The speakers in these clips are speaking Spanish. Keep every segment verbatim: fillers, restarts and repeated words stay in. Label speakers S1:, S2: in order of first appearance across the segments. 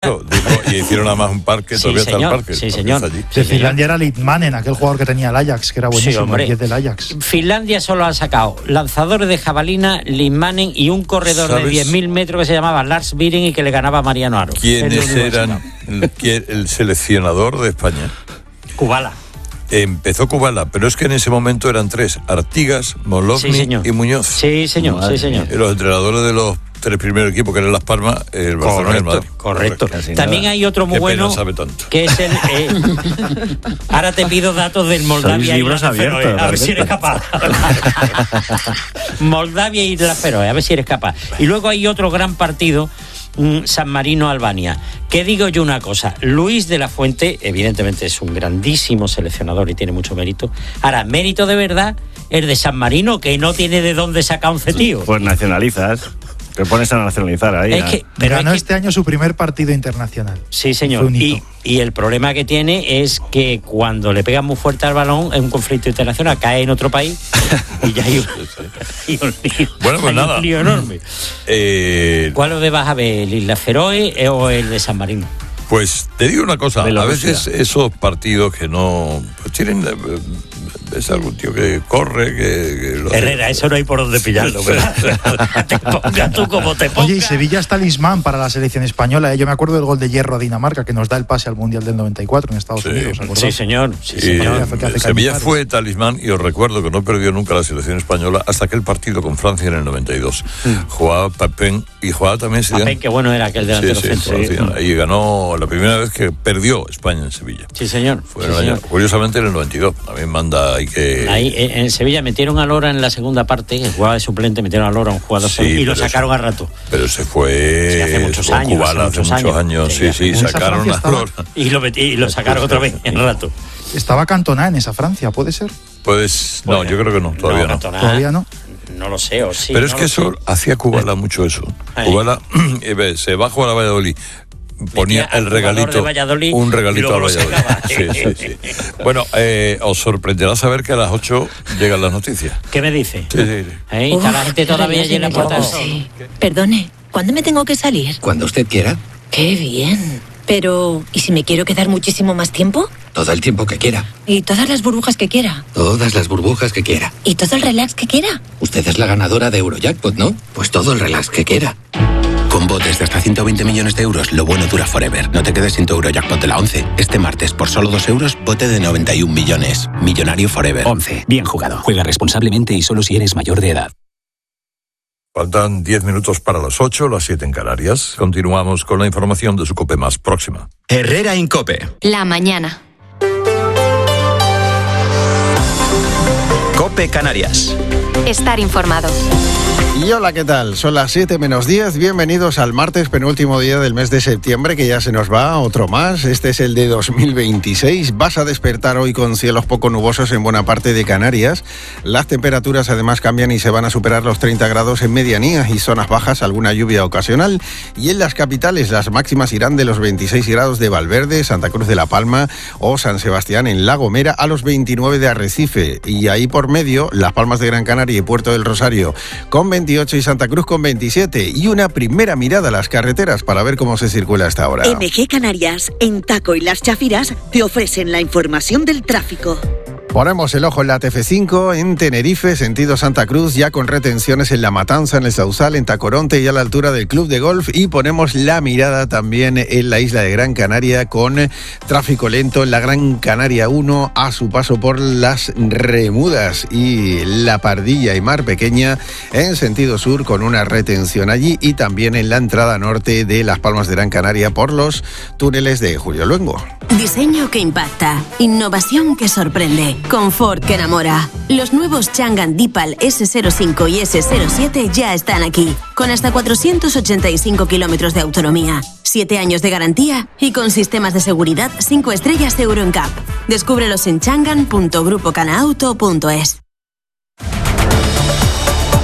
S1: Y hicieron nada más un parque,
S2: sí,
S1: todavía
S2: señor,
S1: está el parque.
S2: Sí, señor.
S1: Allí.
S3: De Finlandia era Litmanen, aquel jugador que tenía el Ajax, que era buenísimo,
S2: sí, hombre.
S3: el diez del Ajax.
S2: Finlandia solo ha sacado lanzadores de jabalina, Litmanen y un corredor
S1: ¿Sabes?
S2: de diez mil metros que se llamaba Lars Viren y que le ganaba a Mariano Aro.
S1: ¿Quiénes eran el, el seleccionador de España?
S2: Kubala.
S1: Empezó Kubala, pero es que en ese momento eran tres: Artigas, Molovny
S2: sí,
S1: y Muñoz.
S2: Sí, señor, Madre sí, señor.
S1: Y los entrenadores de los tres primeros equipos, que eran Las Palmas, el Barcelona y el Madrid.
S2: Correcto. correcto. También hay otro muy
S1: Qué
S2: bueno,
S1: pena sabe tanto.
S2: que es el... Eh, ahora te pido datos del Moldavia y
S4: libros abiertos,
S2: Feroe, a ver si eres capaz. Moldavia y la Feroe, a ver si eres capaz. Y luego hay otro gran partido, San Marino-Albania. Que digo yo una cosa, Luis de la Fuente, evidentemente es un grandísimo seleccionador y tiene mucho mérito. Ahora, mérito de verdad el de San Marino, que no tiene de dónde sacar once tíos.
S4: Pues nacionalizas. Te pones a nacionalizar ahí.
S2: Es que, pero
S3: ganó
S2: es que,
S3: este año su primer partido internacional.
S2: Sí, señor. Y, y el problema que tiene es que cuando le pegan muy fuerte al balón en un conflicto internacional, cae en otro país y ya hay un, hay un lío,
S1: bueno, pues
S2: hay
S1: nada.
S2: un lío enorme.
S1: Eh,
S2: ¿Cuál de vas a ver, el Isla Feroe o el de San Marino?
S1: Pues te digo una cosa, a veces esos partidos que no pues tienen, es algún tío que corre, que, que lo
S2: Herrera,
S1: hace.
S2: eso no hay por dónde pillarlo, pero te pongas tú como te pongas.
S3: Oye, y Sevilla es talismán para la selección española, ¿eh? Yo me acuerdo del gol de hierro a Dinamarca que nos da el pase al Mundial del noventa y cuatro en Estados
S1: Sí.
S3: Unidos, ¿acordáis?
S2: Sí, señor. Sí,
S1: Y
S2: señor.
S1: Sevilla fue talismán y os recuerdo que no perdió nunca la selección española hasta aquel partido con Francia en el noventa y dos. Mm. Jugaba Papin y jugaba también Zidane.
S2: Papin, qué bueno era aquel delantero
S1: sí, sí,
S2: centro.
S1: Sí. Y ganó la primera vez que perdió España en Sevilla.
S2: Sí, señor.
S1: Fue
S2: sí,
S1: en el
S2: señor.
S1: año, curiosamente en el noventa y dos. También manda ahí que...
S2: Ahí en Sevilla metieron a Lora en la segunda parte, que jugaba de suplente, metieron a Lora un jugador
S1: sí,
S2: y lo sacaron
S1: se,
S2: a rato.
S1: Pero se fue...
S2: Sí, hace muchos años.
S1: Cubana, hace muchos, hace muchos años. años. Sí, sí, sí sacaron a Lora.
S2: Y lo, metí, y lo sacaron otra vez en rato.
S3: Estaba Cantona en esa Francia, ¿puede ser?
S1: Pues no,
S2: bueno,
S1: yo creo que no, todavía no.
S2: no.
S3: Todavía no.
S2: No lo sé, o sí.
S1: Pero
S2: no
S1: es que eso
S2: sé.
S1: hacía Kubala mucho eso.
S2: Ahí.
S1: Kubala se va a jugar a Valladolid. Ponía el regalito, un regalito a Valladolid. Sí, sí, sí. Bueno, eh, os sorprenderá saber que a las ocho llegan las noticias.
S2: ¿Qué me dice?
S1: Sí, sí, sí.
S2: ¿Eh? Está la gente todavía allí en la puerta del sol.
S5: Sí. Perdone, ¿cuándo me tengo que salir?
S6: Cuando usted quiera.
S5: Qué bien. Pero, ¿y si me quiero quedar muchísimo más tiempo?
S6: Todo el tiempo que quiera.
S5: ¿Y todas las burbujas que quiera?
S6: Todas las burbujas que quiera.
S5: ¿Y todo el relax que quiera?
S6: Usted es la ganadora de Eurojackpot, ¿no? Pues todo el relax que quiera. Con botes de hasta ciento veinte millones de euros, lo bueno dura forever. No te quedes sin tu Eurojackpot de la once. Este martes, por solo dos euros, bote de noventa y un millones. Millonario forever.
S7: once. Bien jugado. Juega responsablemente y solo si eres mayor de edad.
S1: Faltan diez minutos para las ocho, las siete en Canarias. Continuamos con la información de su COPE más próxima.
S8: Herrera en COPE.
S9: La mañana.
S8: COPE Canarias.
S9: Estar informado.
S10: Y hola, ¿qué tal? Son las siete menos diez. Bienvenidos al martes, penúltimo día del mes de septiembre, que ya se nos va, otro más. Este es el de dos mil veintiséis. Vas a despertar hoy con cielos poco nubosos en buena parte de Canarias. Las temperaturas además cambian y se van a superar los treinta grados en medianías y zonas bajas, alguna lluvia ocasional. Y en las capitales las máximas irán de los veintiséis grados de Valverde, Santa Cruz de la Palma o San Sebastián en La Gomera a los veintinueve de Arrecife. Y ahí por medio, Las Palmas de Gran Canaria y Puerto del Rosario con veintiocho y Santa Cruz con veintisiete. Y una primera mirada a las carreteras para ver cómo se circula hasta ahora.
S11: M G Canarias, en Taco y Las Chafiras, te ofrecen la información del tráfico.
S10: Ponemos el ojo en la T F cinco, en Tenerife, sentido Santa Cruz, ya con retenciones en La Matanza, en el Sausal, en Tacoronte y a la altura del Club de Golf. Y ponemos la mirada también en la isla de Gran Canaria con tráfico lento en la Gran Canaria uno a su paso por las Remudas y La Pardilla y Mar Pequeña en sentido sur con una retención allí y también en la entrada norte de Las Palmas de Gran Canaria por los túneles de Julio Luengo.
S12: Diseño que impacta, innovación que sorprende, confort que enamora. Los nuevos Changan Deepal ese cero cinco y ese cero siete ya están aquí, con hasta cuatrocientos ochenta y cinco kilómetros de autonomía, siete años de garantía y con sistemas de seguridad cinco estrellas Euro N C A P. Descúbrelos en changan punto grupo canaauto punto es.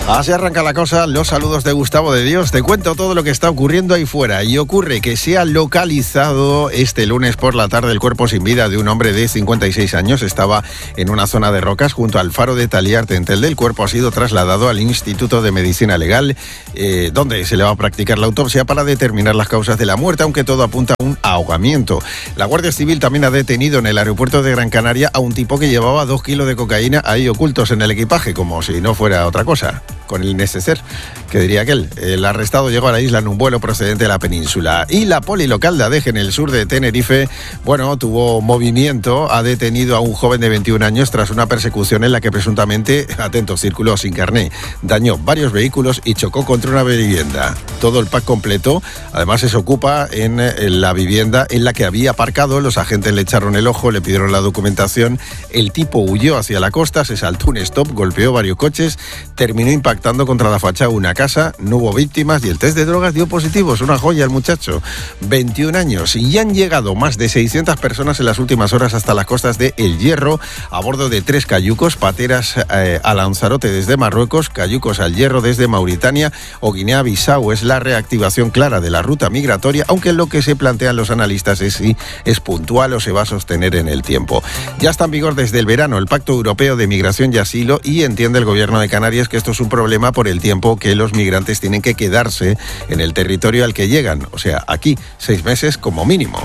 S10: Así arranca la cosa, los saludos de Gustavo de Dios. Te cuento todo lo que está ocurriendo ahí fuera. Y ocurre que se ha localizado este lunes por la tarde el cuerpo sin vida de un hombre de cincuenta y seis años. Estaba en una zona de rocas junto al faro de Taliarte, en Telde. El cuerpo ha sido trasladado al Instituto de Medicina Legal, eh, donde se le va a practicar la autopsia para determinar las causas de la muerte, aunque todo apunta a un ahogamiento. La Guardia Civil también ha detenido en el aeropuerto de Gran Canaria a un tipo que llevaba dos kilos de cocaína ahí ocultos en el equipaje, como si no fuera otra cosa. Con el neceser, que diría aquel. El arrestado llegó a la isla en un vuelo procedente de la península. Y la poli local de Adeje, en el sur de Tenerife, bueno, tuvo movimiento. Ha detenido a un joven de veintiún años tras una persecución en la que presuntamente, atentos, circuló sin carné, dañó varios vehículos y chocó contra una vivienda. Todo el pack completo. Además, se ocupa en, en la vivienda en la que había aparcado. Los agentes le echaron el ojo, le pidieron la documentación. El tipo huyó hacia la costa, se saltó un stop, golpeó varios coches, terminó impactando contra la fachada de una casa, no hubo víctimas y el test de drogas dio positivo. Es una joya el muchacho, veintiún años. Y han llegado más de seiscientas personas en las últimas horas hasta las costas de El Hierro, a bordo de tres cayucos, pateras eh, a Lanzarote desde Marruecos, cayucos al Hierro desde Mauritania o Guinea-Bissau. Es la reactivación clara de la ruta migratoria, aunque lo que se plantean los analistas es si es puntual o se va a sostener en el tiempo. Ya está en vigor desde el verano el Pacto Europeo de Migración y Asilo y entiende el gobierno de Canarias que esto es un problema por el tiempo que los migrantes tienen que quedarse en el territorio al que llegan, o sea, aquí, seis meses como mínimo.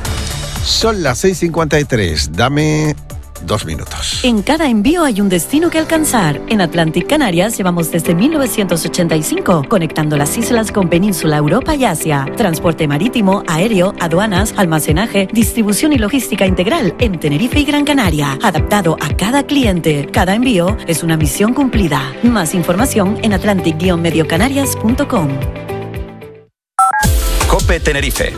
S10: Son las seis cincuenta y tres, dame dos minutos.
S13: En cada envío hay un destino que alcanzar. En Atlantic Canarias llevamos desde mil novecientos ochenta y cinco, conectando las islas con Península, Europa y Asia. Transporte marítimo, aéreo, aduanas, almacenaje, distribución y logística integral en Tenerife y Gran Canaria, adaptado a cada cliente. Cada envío es una misión cumplida. Más información en atlantic guion medio canarias punto com.
S8: COPE Tenerife.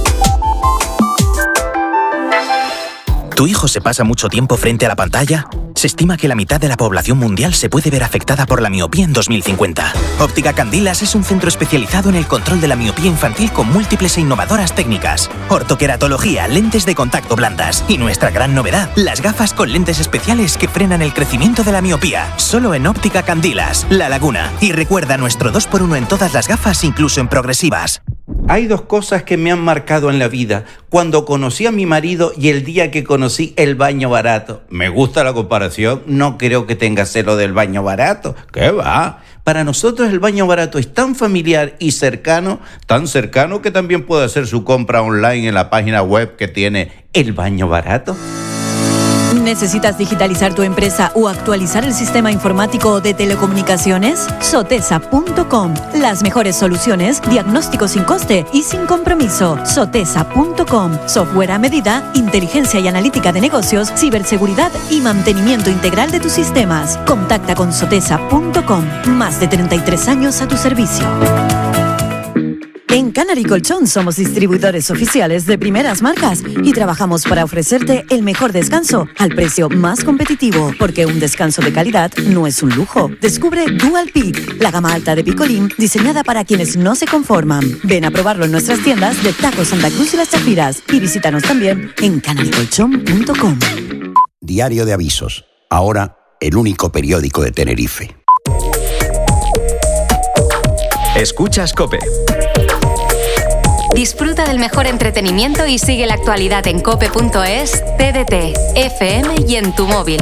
S8: ¿Tu hijo se pasa mucho tiempo frente a la pantalla? Se estima que la mitad de la población mundial se puede ver afectada por la miopía en dos mil cincuenta. Óptica Candilas es un centro especializado en el control de la miopía infantil con múltiples e innovadoras técnicas. Ortoqueratología, lentes de contacto blandas y nuestra gran novedad, las gafas con lentes especiales que frenan el crecimiento de la miopía. Solo en Óptica Candilas, La Laguna. Y recuerda nuestro dos por uno en todas las gafas, incluso en progresivas.
S14: Hay dos cosas que me han marcado en la vida. Cuando conocí a mi marido y el día que conocí el baño barato. Me gusta la comparación, no creo que tenga celo del baño barato. ¿Qué va? Para nosotros el baño barato es tan familiar y cercano, tan cercano que también puede hacer su compra online en la página web que tiene El Baño Barato.
S13: ¿Necesitas digitalizar tu empresa o actualizar el sistema informático de telecomunicaciones? Sotesa punto com. Las mejores soluciones, diagnóstico sin coste y sin compromiso. Sotesa punto com. Software a medida, inteligencia y analítica de negocios, ciberseguridad y mantenimiento integral de tus sistemas. Contacta con Sotesa punto com. Más de treinta y tres años a tu servicio. En Canary Colchón somos distribuidores oficiales de primeras marcas y trabajamos para ofrecerte el mejor descanso al precio más competitivo, porque un descanso de calidad no es un lujo. Descubre Dual Peak, la gama alta de picolín diseñada para quienes no se conforman. Ven a probarlo en nuestras tiendas de Taco Santa Cruz y Las Chafiras y visítanos también en canary colchón punto com.
S15: Diario de Avisos, ahora el único periódico de Tenerife.
S8: Escuchas COPE.
S9: Disfruta del mejor entretenimiento y sigue la actualidad en cope punto es, T D T, F M y en tu móvil.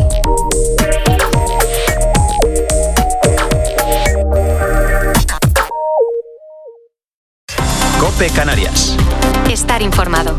S8: COPE Canarias.
S9: Estar informado.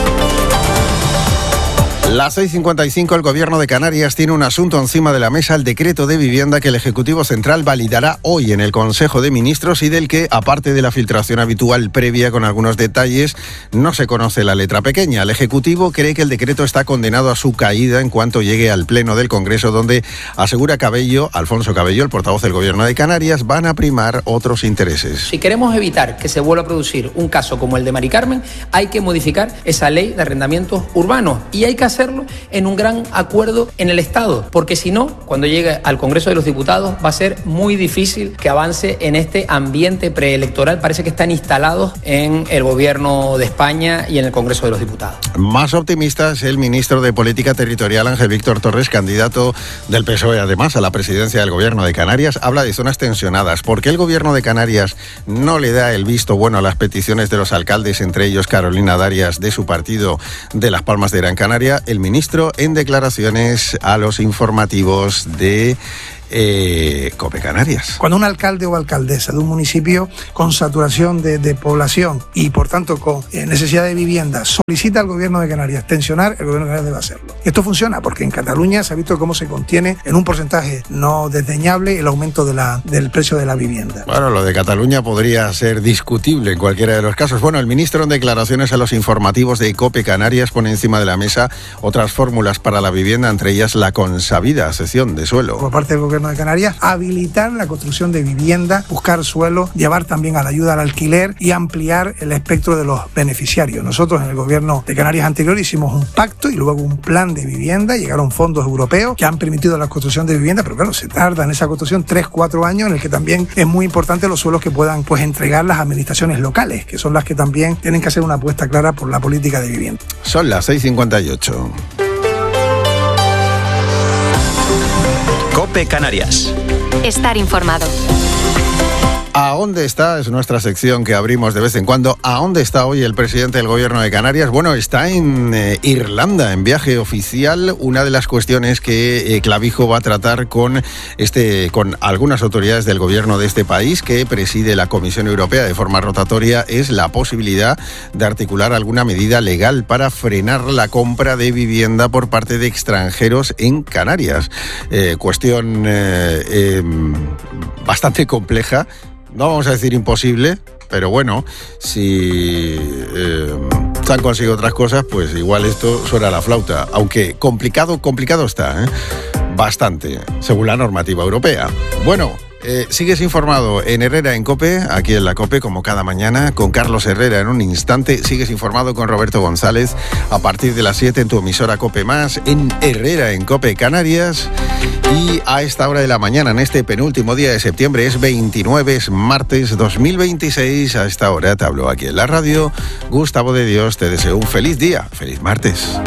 S10: Las seis cincuenta y cinco, el Gobierno de Canarias tiene un asunto encima de la mesa, el decreto de vivienda que el Ejecutivo Central validará hoy en el Consejo de Ministros y del que, aparte de la filtración habitual previa con algunos detalles, no se conoce la letra pequeña. El Ejecutivo cree que el decreto está condenado a su caída en cuanto llegue al Pleno del Congreso, donde, asegura Cabello, Alfonso Cabello, el portavoz del Gobierno de Canarias, van a primar otros intereses.
S16: Si queremos evitar que se vuelva a producir un caso como el de Mari Carmen, hay que modificar esa ley de arrendamientos urbanos y hay que hacer hacerlo en un gran acuerdo en el Estado, porque si no, cuando llegue al Congreso de los Diputados va a ser muy difícil que avance en este ambiente preelectoral. Parece que están instalados en el gobierno de España y en el Congreso de los Diputados.
S10: Más optimista es el ministro de Política Territorial, Ángel Víctor Torres, candidato del P S O E además a la presidencia del gobierno de Canarias. Habla de zonas tensionadas. ¿Por qué el gobierno de Canarias no le da el visto bueno a las peticiones de los alcaldes, entre ellos Carolina Darias, de su partido de Las Palmas de Gran Canaria? El ministro en declaraciones a los informativos de Eh, COPE Canarias.
S17: Cuando un alcalde o alcaldesa de un municipio con saturación de, de población y por tanto con eh, necesidad de vivienda solicita al gobierno de Canarias tensionar, el gobierno de Canarias debe hacerlo. Esto funciona porque en Cataluña se ha visto cómo se contiene en un porcentaje no desdeñable el aumento de la, del precio de la vivienda.
S10: Bueno, lo de Cataluña podría ser discutible en cualquiera de los casos. Bueno, el ministro en declaraciones a los informativos de COPE Canarias pone encima de la mesa otras fórmulas para la vivienda, entre ellas la consabida cesión de suelo.
S17: Por parte del gobierno de Canarias, habilitar la construcción de vivienda, buscar suelo, llevar también a la ayuda al alquiler y ampliar el espectro de los beneficiarios. Nosotros en el gobierno de Canarias anterior hicimos un pacto y luego un plan de vivienda, llegaron fondos europeos que han permitido la construcción de vivienda, pero claro, se tarda en esa construcción tres, cuatro años, en el que también es muy importante los suelos que puedan pues entregar las administraciones locales, que son las que también tienen que hacer una apuesta clara por la política de vivienda.
S10: Son las seis cincuenta y ocho.
S8: COPE Canarias.
S9: Estar informado.
S10: ¿A dónde está? Es nuestra sección que abrimos de vez en cuando. ¿A dónde está hoy el presidente del gobierno de Canarias? Bueno, está en eh, Irlanda, en viaje oficial. Una de las cuestiones que eh, Clavijo va a tratar con, este, con algunas autoridades del gobierno de este país, que preside la Comisión Europea de forma rotatoria, es la posibilidad de articular alguna medida legal para frenar la compra de vivienda por parte de extranjeros en Canarias. Eh, cuestión eh, eh, bastante compleja. No vamos a decir imposible, pero bueno, si eh, se han conseguido otras cosas, pues igual esto suena a la flauta. Aunque complicado, complicado está, ¿eh? Bastante, según la normativa europea. Bueno, eh, sigues informado en Herrera en COPE, aquí en la COPE, como cada mañana, con Carlos Herrera en un instante. Sigues informado con Roberto González a partir de las siete en tu emisora COPE Más, en Herrera en COPE Canarias. Y a esta hora de la mañana, en este penúltimo día de septiembre, es veintinueve, es martes dos mil veintiséis. A esta hora te hablo aquí en la radio. Gustavo de Dios, te deseo un feliz día, feliz martes.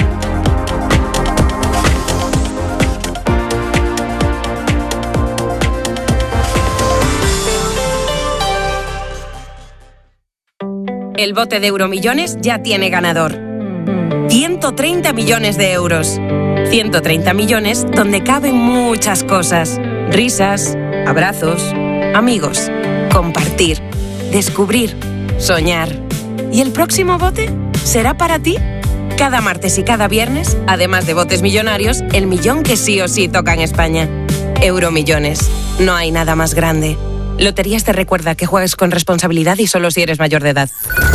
S18: El bote de Euromillones ya tiene ganador. ciento treinta millones de euros. ciento treinta millones donde caben muchas cosas. Risas, abrazos, amigos, compartir, descubrir, soñar. ¿Y el próximo bote será para ti? Cada martes y cada viernes, además de botes millonarios, el millón que sí o sí toca en España. Euromillones. No hay nada más grande. Loterías te recuerda que juegues con responsabilidad y solo si eres mayor de edad.